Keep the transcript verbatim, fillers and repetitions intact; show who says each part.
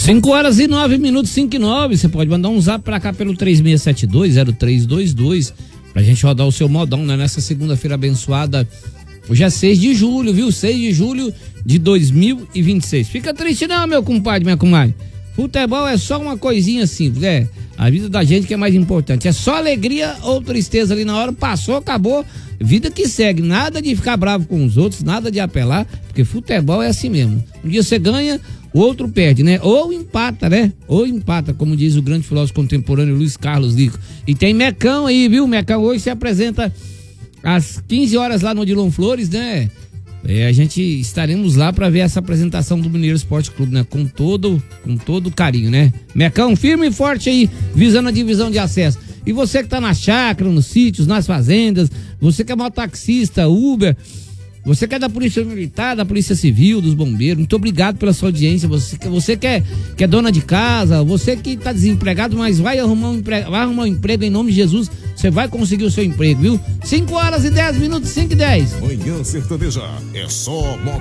Speaker 1: cinco horas e nove minutos, cinco e nove. Você pode mandar um zap pra cá pelo três seis sete dois zero três dois dois pra gente rodar o seu modão, né? Nessa segunda-feira abençoada. Hoje é seis de julho, viu? seis de julho de dois mil e vinte e seis. Fica triste não, meu compadre, minha comadre. Futebol é só uma coisinha simples, é. A vida da gente que é mais importante. É só alegria ou tristeza ali na hora, passou, acabou. Vida que segue, nada de ficar bravo com os outros, nada de apelar, porque futebol é assim mesmo. Um dia você ganha, o outro perde, né? Ou empata, né? Ou empata, como diz o grande filósofo contemporâneo Luiz Carlos Lico. E tem Mecão aí, viu? Mecão hoje se apresenta às quinze horas lá no Odilon Flores, né? É, a gente estaremos lá para ver essa apresentação do Mineiro Esporte Clube, né? Com todo, com todo carinho, né? Mecão firme e forte aí, visando a divisão de acesso. E você que tá na chácara, nos sítios, nas fazendas, você que é mototaxista, Uber, você que é da Polícia Militar, da Polícia Civil, dos Bombeiros, muito obrigado pela sua audiência. Você, você que, é, que é dona de casa, você que tá desempregado, mas vai arrumar um emprego, vai arrumar um emprego em nome de Jesus, você vai conseguir o seu emprego, viu? cinco horas e dez minutos, cinco e dez.
Speaker 2: Manhã Sertaneja, é só moda.